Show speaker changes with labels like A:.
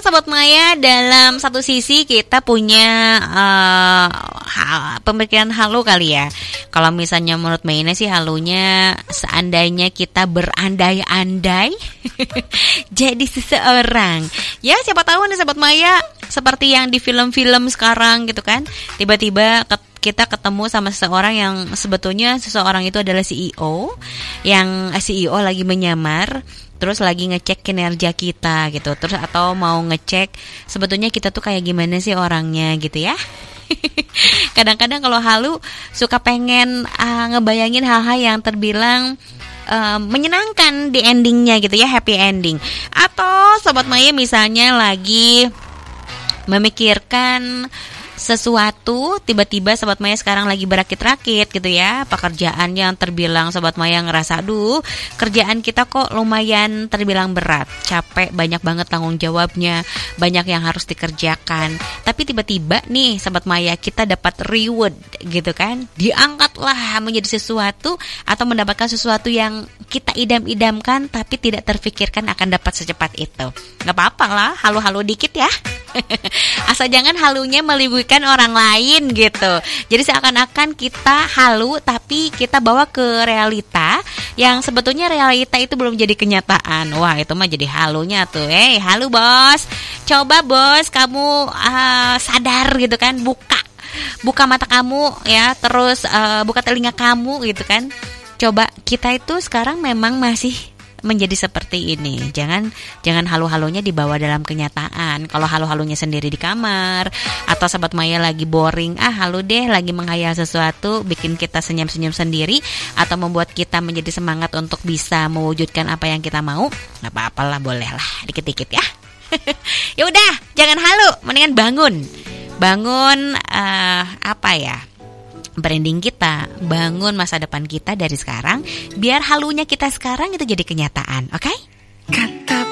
A: Sobat Maya, dalam satu sisi kita punya pemikiran halu kali ya. Kalau misalnya menurut Mayna sih halunya seandainya kita berandai-andai jadi seseorang. Ya siapa tahu nih Sobat Maya, seperti yang di film-film sekarang gitu kan. Tiba-tiba kita ketemu sama seseorang yang sebetulnya seseorang itu adalah CEO, yang CEO lagi menyamar, terus lagi ngecek kinerja kita gitu, terus atau mau ngecek sebetulnya kita tuh kayak gimana sih orangnya gitu ya. Kadang-kadang kalau halu suka pengen ngebayangin hal-hal yang terbilang menyenangkan di endingnya gitu ya, happy ending. Atau Sobat Maya misalnya lagi memikirkan sesuatu, tiba-tiba Sobat Maya sekarang lagi berakit-rakit gitu ya, pekerjaan yang terbilang Sobat Maya ngerasa aduh kerjaan kita kok lumayan terbilang berat, capek, banyak banget tanggung jawabnya, banyak yang harus dikerjakan. Tapi tiba-tiba nih Sobat Maya kita dapat reward gitu kan, diangkatlah menjadi sesuatu atau mendapatkan sesuatu yang kita idam-idamkan tapi tidak terfikirkan akan dapat secepat itu. Gak apa-apa lah, halu-halu dikit ya. Asal jangan halunya melibatkan orang lain gitu. Jadi seakan-akan kita halu tapi kita bawa ke realita yang sebetulnya realita itu belum jadi kenyataan. Wah itu mah jadi halunya tuh. Halu bos, coba bos kamu sadar gitu kan, buka mata kamu ya, terus buka telinga kamu gitu kan. Coba kita itu sekarang memang masih menjadi seperti ini. Jangan halu-halunya dibawa dalam kenyataan. Kalau halu-halunya sendiri di kamar, atau Sobat Maya lagi boring, halu deh lagi menghayal sesuatu, bikin kita senyum-senyum sendiri, atau membuat kita menjadi semangat untuk bisa mewujudkan apa yang kita mau, nggak apa-apa lah, boleh lah dikit-dikit ya. Ya udah, jangan halu, mendingan bangun branding kita, bangun masa depan kita dari sekarang, biar halunya kita sekarang itu jadi kenyataan, oke?